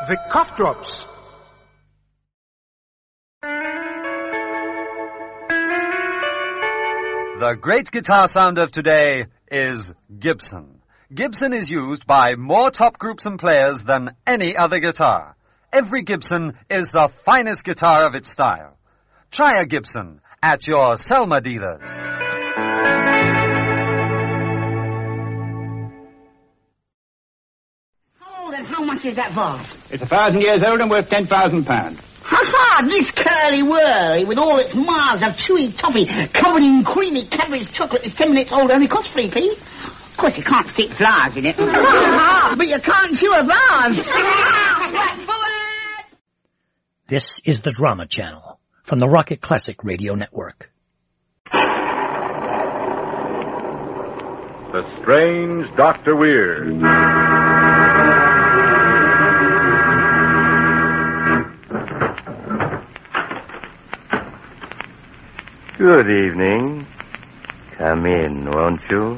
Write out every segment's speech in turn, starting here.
Vic Cough Drops. The great guitar sound of today is Gibson. Gibson is used by more top groups and players than any other guitar. Every Gibson is the finest guitar of its style. Try a Gibson at your Selma dealers. How old and how much is that vase? It's 1,000 years old and worth £10,000. Ha-ha! This curly-whirly with all its miles of chewy toffee covered in creamy Cadbury's chocolate is 10 minutes old, only costs 3p. Of course, you can't stick flowers in it. But you can't chew a vase. This is the Drama Channel from the Rocket Classic Radio Network. The Strange Dr. Weird. Good evening. Come in, won't you?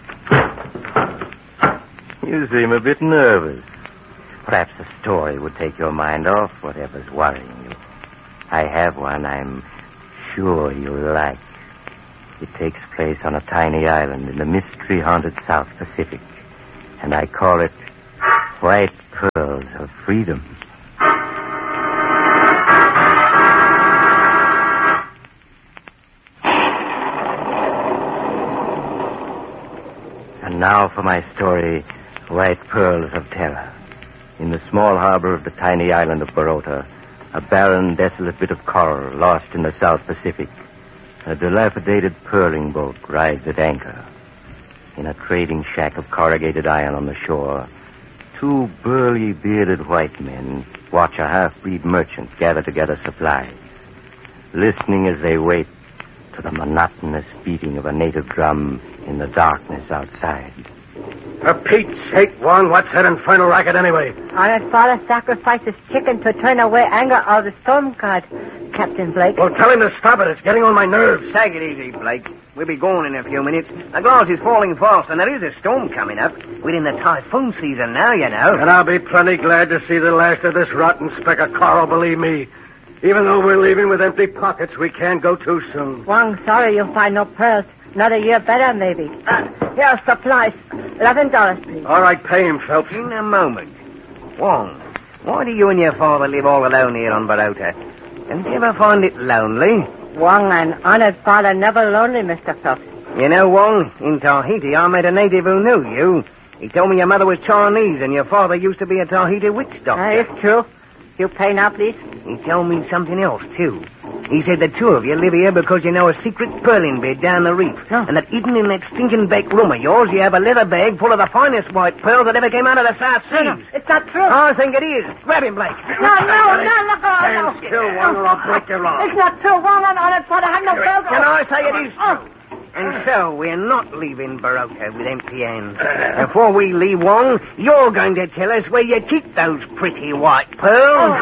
You seem a bit nervous. Perhaps a story would take your mind off whatever's worrying you. I have one I'm sure you'll like. It takes place on a tiny island in the mystery-haunted South Pacific, and I call it White Pearls of Freedom. And now for my story, White Pearls of Terror. In the small harbor of the tiny island of Barota, a barren, desolate bit of coral lost in the South Pacific, a dilapidated pearling boat rides at anchor. In a trading shack of corrugated iron on the shore, two burly, bearded white men watch a half-breed merchant gather together supplies, listening as they wait to the monotonous beating of a native drum in the darkness outside. For Pete's sake, Wong, what's that infernal racket anyway? Our father sacrifices chicken to turn away anger of the storm god, Captain Blake. Well, tell him to stop it. It's getting on my nerves. Take it easy, Blake. We'll be gone in a few minutes. The glass is falling fast, and there is a storm coming up. We're in the typhoon season now, you know. And I'll be plenty glad to see the last of this rotten speck of coral, believe me. Even though we're leaving with empty pockets, we can't go too soon. Wong, sorry you'll find no pearls. Another year better, maybe. Here are supplies. $11, please. All right, pay him, Phelps. In a moment. Wong, why do you and your father live all alone here on Barota? Don't you ever find it lonely? Wong, an honored father, never lonely, Mr. Phelps. You know, Wong, in Tahiti, I met a native who knew you. He told me your mother was Chinese and your father used to be a Tahiti witch doctor. It's true. You pay now, please? He told me something else, too. He said the two of you live here because you know a secret pearling bed down the reef. No. And that hidden in that stinking back room of yours, you have a leather bag full of the finest white pearls that ever came out of the South Seas. No, it's not true. I think it is. Grab him, Blake. No, look out. Stand still, Wong, or I'll break your arm. It's not true, Wong. An honored father, have no pearls. Can I say it is true? And so, we're not leaving Barota with empty hands. Before we leave, Wong, you're going to tell us where you keep those pretty white pearls.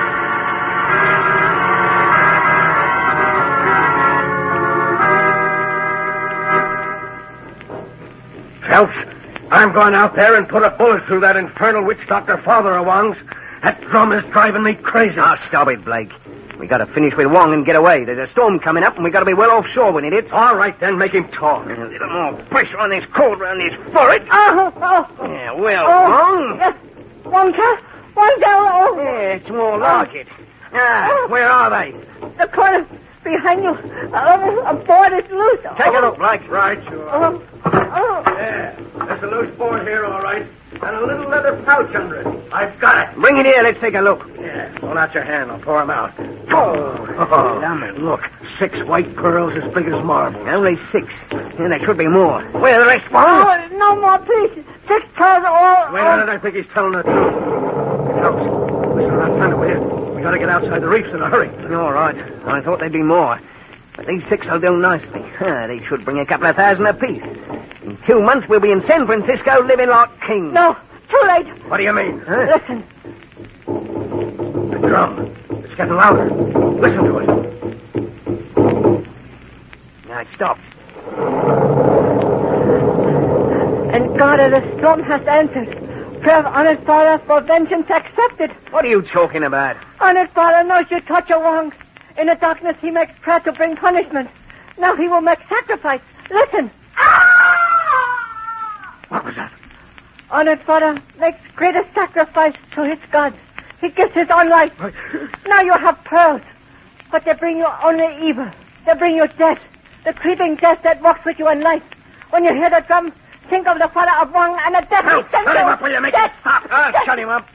Phelps, I'm going out there and put a bullet through that infernal witch doctor father of Wong's. That drum is driving me crazy. Ah, stop it, Blake. We got to finish with Wong and get away. There's a storm coming up, and we got to be well offshore when it hits. All right, then, make him talk. A little more pressure on this cord around his forehead. Oh. Yeah, well, Wong. Yes. Wong down. Oh. Yeah, it's more like it. Where are they? The corner behind you. A board is loose. Take a look, Blake. Right, you are. Yeah, there's a loose board here, all right. And a little leather pouch under it. I've got it. Bring it here. Let's take a look. Yeah, hold out your hand. I'll pour them out. Oh, look. 6 white pearls as big as marble. Only 6. And there should be more. Where are the rest, Wong? Oh, no more, please. 6 pearls all. Wait a minute. I think he's telling the truth. Phelps, listen to that thunder, will you? We got to get outside the reefs in a hurry. All right. I thought there'd be more. But these 6 will do nicely. They should bring a couple of thousand apiece. In 2 months, we'll be in San Francisco living like kings. No, too late. What do you mean? Listen. The drum. It's getting louder. Listen to it. Now, it stopped. And God, the storm has entered. Prayer of honest father for vengeance accepted. What are you talking about? Honored father knows you torture wrongs. In the darkness, he makes prayer to bring punishment. Now he will make sacrifice. Listen. What was that? Honored father makes greatest sacrifice to his gods. He gives his own life. Now you have pearls. But they bring you only evil. They bring you death. The creeping death that walks with you in life. When you hear the drum, think of the father of wrong and the death he sends you. Shut him up, will you make it stop? Shut him up.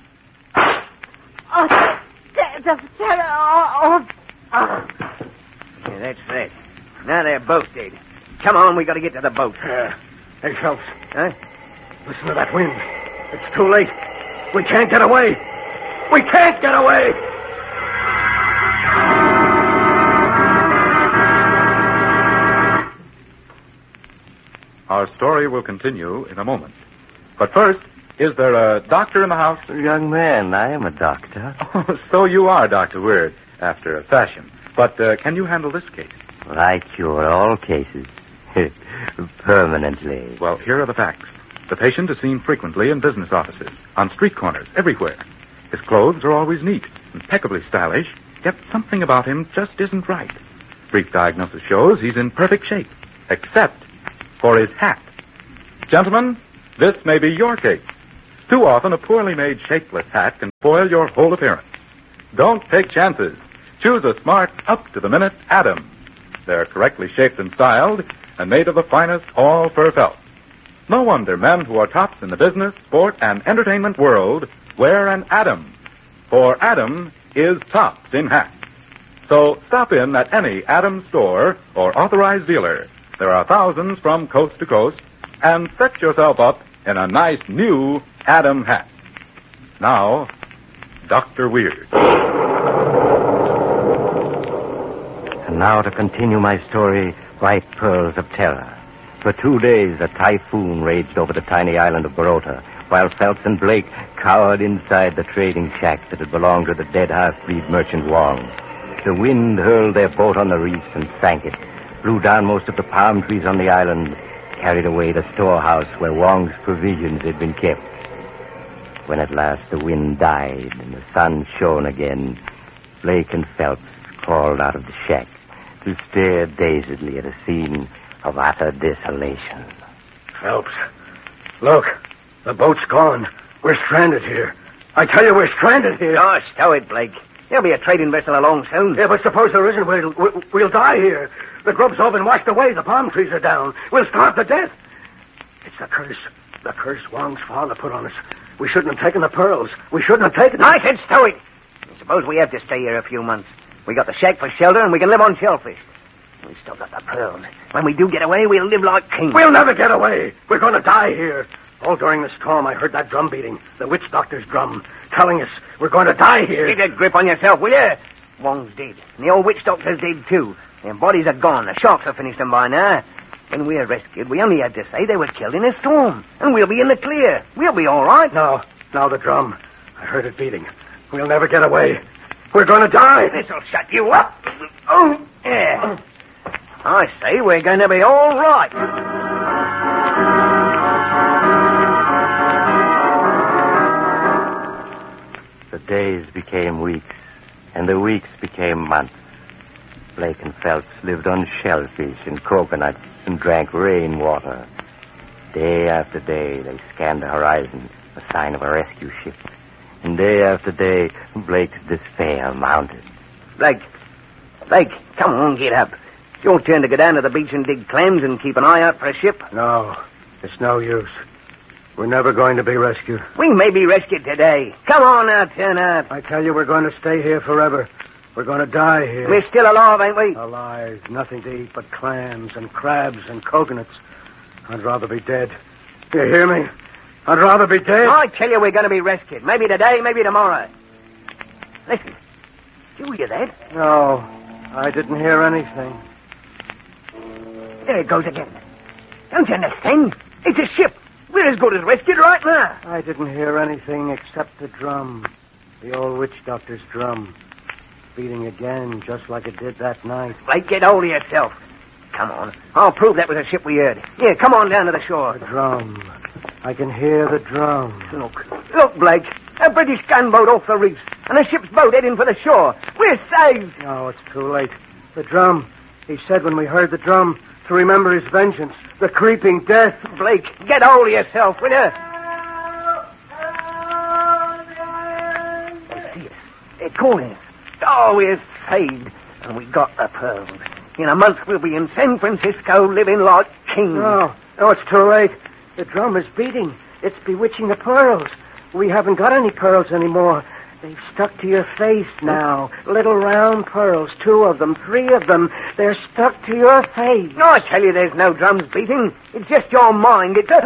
Yeah, that's it. Now they're both dead. Come on, we got to get to the boat. Hey, Phelps. Huh? Listen to that wind. It's too late. We can't get away. We can't get away. Our story will continue in a moment. But first, is there a doctor in the house? Young man, I am a doctor. Oh, so you are, Dr. Weird, after a fashion. But can you handle this case? Well, I cure all cases. Permanently. Well, here are the facts. The patient is seen frequently in business offices, on street corners, everywhere. His clothes are always neat, impeccably stylish, yet something about him just isn't right. Brief diagnosis shows he's in perfect shape, except for his hat. Gentlemen, this may be your case. Too often, a poorly made, shapeless hat can spoil your whole appearance. Don't take chances. Choose a smart, up-to-the-minute Adam. They're correctly shaped and styled, and made of the finest all-fur felt. No wonder men who are tops in the business, sport, and entertainment world wear an Adam. For Adam is tops in hats. So stop in at any Adam store or authorized dealer. There are thousands from coast to coast, and set yourself up in a nice new Adam hat. Now, Dr. Weird. And now to continue my story, White Pearls of Terror. For 2 days, a typhoon raged over the tiny island of Barota, while Phelps and Blake cowered inside the trading shack that had belonged to the dead half-breed merchant Wong. The wind hurled their boat on the reefs and sank it, blew down most of the palm trees on the island, carried away the storehouse where Wong's provisions had been kept. When at last the wind died and the sun shone again, Blake and Phelps crawled out of the shack to stare dazedly at a scene of utter desolation. Phelps, look. The boat's gone. We're stranded here. I tell you, we're stranded here. Oh, stow it, Blake. There'll be a trading vessel along soon. Yeah, but suppose there isn't. We'll die here. The grub's all been washed away. The palm trees are down. We'll starve to death. It's the curse. The curse Wong's father put on us. We shouldn't have taken the pearls. We shouldn't have taken them. I said stow it. Suppose we have to stay here a few months. We got the shack for shelter, and we can live on shellfish. We've still got the pearls. When we do get away, we'll live like kings. We'll never get away. We're going to die here. All during the storm, I heard that drum beating, the witch doctor's drum, telling us we're going to die here. Keep that grip on yourself, will you? Wong's dead, and the old witch doctor's dead, too. Their bodies are gone. The sharks have finished them by now. When we're rescued, we only had to say they were killed in a storm, and we'll be in the clear. We'll be all right. No, the drum. I heard it beating. We'll never get away. We're going to die. This'll shut you up. Oh, yeah. I say we're going to be all right. The days became weeks, and the weeks became months. Blake and Phelps lived on shellfish and coconuts and drank rainwater. Day after day, they scanned the horizon, a sign of a rescue ship. And day after day, Blake's despair mounted. Blake, come on, get up. It's your turn to go down to the beach and dig clams and keep an eye out for a ship. No, it's no use. We're never going to be rescued. We may be rescued today. Come on now, turn up. I tell you, we're going to stay here forever. We're going to die here. We're still alive, ain't we? Alive. Nothing to eat but clams and crabs and coconuts. I'd rather be dead. You hear me? I'd rather be dead. I tell you, we're going to be rescued. Maybe today, maybe tomorrow. Listen. Did you hear that? No, I didn't hear anything. There it goes again. Don't you understand? It's a ship. We're as good as rescued right now. I didn't hear anything except the drum. The old witch doctor's drum. Beating again, just like it did that night. Blake, get hold of yourself. Come on. I'll prove that was a ship we heard. Here, come on down to the shore. The drum. I can hear the drum. Look, Blake. A British gunboat off the reefs, and a ship's boat heading for the shore. We're saved. No, it's too late. The drum. He said when we heard the drum to remember his vengeance, the creeping death. Blake, get hold of yourself, will you? They see us. They're calling us. Oh, we're saved. And we got the pearls. In a month we'll be in San Francisco living like kings. No, it's too late. The drum is beating. It's bewitching the pearls. We haven't got any pearls anymore. They've stuck to your face now. Little round pearls, 2 of them, 3 of them. They're stuck to your face. No, I tell you there's no drums beating. It's just your mind. It's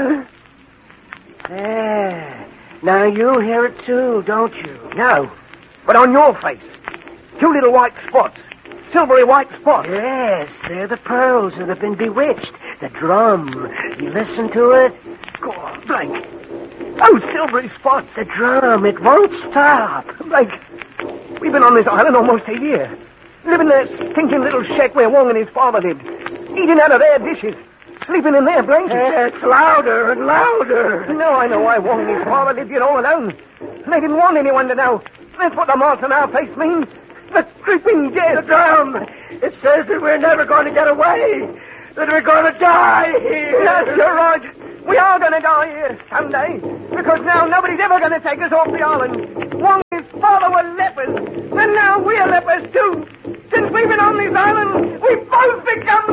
There. Now you hear it too, don't you? No, but on your face. 2 little white spots. Silvery white spots. Yes, they're the pearls that have been bewitched. The drum. You listen to it? Go on, Blake. Those silvery spots. The drum. It won't stop. Blake, we've been on this island almost a year. Living in that stinking little shack where Wong and his father lived. Eating out of their dishes. Sleeping in their blankets. It's louder and louder. No, I know why Wong and his father lived here all alone. They didn't want anyone to know. That's what the marks on our face mean. The creeping death. The drum. It says that we're never going to get away. That we're going to die here. Yes, you're right. We are going to die here someday. Because now nobody's ever going to take us off the island. Wong and his father were lepers. And now we're lepers too. Since we've been on this island, we've both become